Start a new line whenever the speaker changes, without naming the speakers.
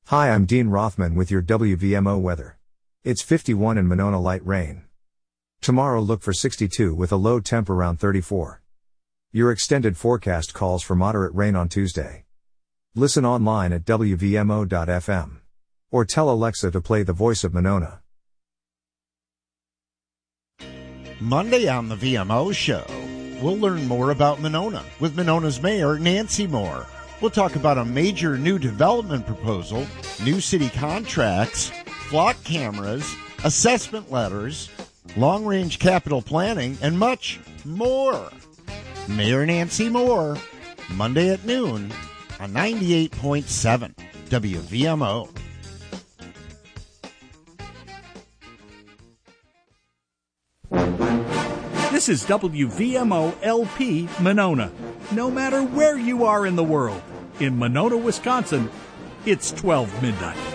Hi, I'm Dean Rothman with your WVMO weather. It's 51 in Monona, light rain. Tomorrow look for 62 with a low temp around 34. Your extended forecast calls for moderate rain on Tuesday. Listen online at WVMO.fm. Or tell Alexa to play The Voice of Monona.
Monday on the VMO show, we'll learn more about Monona with Monona's Mayor Nancy Moore. We'll talk about a major new development proposal, new city contracts, flock cameras, assessment letters, long-range capital planning, and much more. Mayor Nancy Moore, Monday at noon on 98.7 WVMO.
This is WVMO LP Monona. No matter where you are in the world, in Monona, Wisconsin, it's 12 midnight.